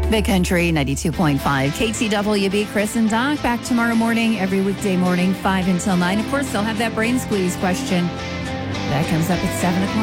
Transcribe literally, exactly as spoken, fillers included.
Big Country ninety-two point five K T W B. Chris and Doc back tomorrow morning, every weekday morning, five until nine. Of course, they'll have that brain squeeze question. That comes up at seven o'clock.